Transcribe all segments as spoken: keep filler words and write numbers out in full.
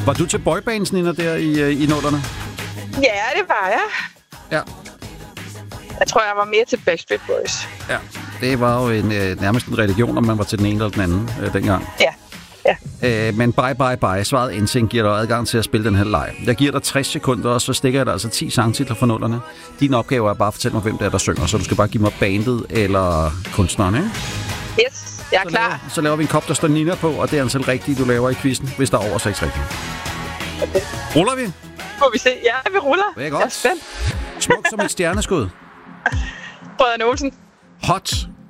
Var du til boybands, Nina, der i, i nullerne? Ja, det var jeg. Ja. Jeg tror, jeg var mere til Backstreet Boys. Ja, det var jo en, øh, nærmest en religion, om man var til den ene eller den anden øh, dengang. Ja. Ja. Øh, men bye, bye, bye. Svaret N Sync giver dig adgang til at spille den her live. Jeg giver dig tres sekunder, og så stikker jeg dig altså ti sangtitler fra nullerne. Din opgave er bare at fortælle mig, hvem det er, der synger. Så du skal bare give mig bandet eller kunstneren, ikke? Yes, jeg er så klar. Laver, så laver vi en kop, der står Nina på, og det er antal rigtige, du laver i quizzen, hvis der er over seks rigtige. Okay. Ruller vi? Må vi se. Ja, vi ruller. Det er godt. Jeg er spændt. Smuk som et stjerneskud. Brødrene Olsen. Hot.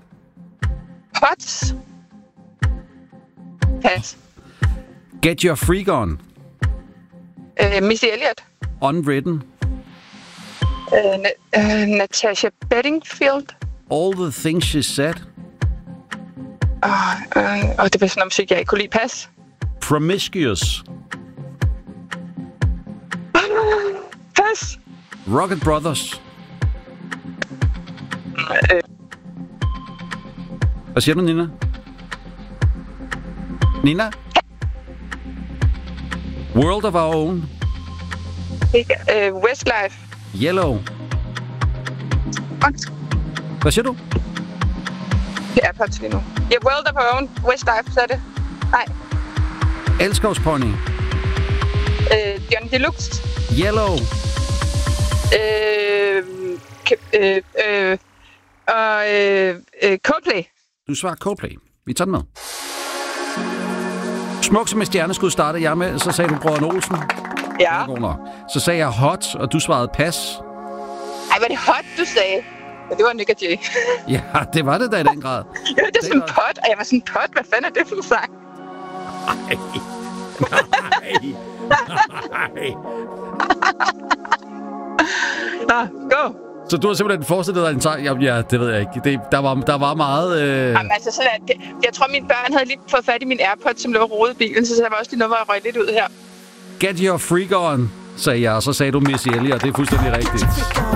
Hot. Pas. Get your freak on. Uh, Missy Elliott. Unwritten. Uh, Na- uh, Natasha Bedingfield. All the things she said. Åh, uh, uh, oh, det var sådan noget musik, jeg ikke kunne lide. Pas. Promiscuous. Pas. Rocket Brothers. Uh, Hvad siger du, Nina? Nina? World of Our Own. uh, Westlife. Yellow. Hvad siger du? Det er Pots lige nu. Ja, World of Our Own. Westlife, så er det. Nej. Elskovspony. Uh, John Deluxe. Yellow. Øh, øh, øh, og øh, øh, Coldplay. Du svarer Coldplay. Vi tager den med. Smuk som et stjerneskud startede jeg med. Så sagde du Brødrene Olsen. Ja. Så sagde jeg hot, og du svarede pas. Ej, var det hot, du sagde? Ja, det var Nick og Jay. Ja, det var det da i den grad. Ja, det er sådan en pot, og jeg var sådan, pot, hvad fanden er det for en sang? Nej. Nej. Nej. Nå, go. Så du har simpelthen forestillet dig en sang? Ja, ja, det ved jeg ikke. Det, der, var, der var meget... Øh... Jamen, altså, sådan at, det, jeg tror, mine børn havde lige fået fat i min AirPods, som lå og rodede i bilen, så der var også lige noget, hvor jeg røg lidt ud her. Get your freak on, sagde jeg, og så sagde du Missy Elliott, og det er fuldstændig rigtigt.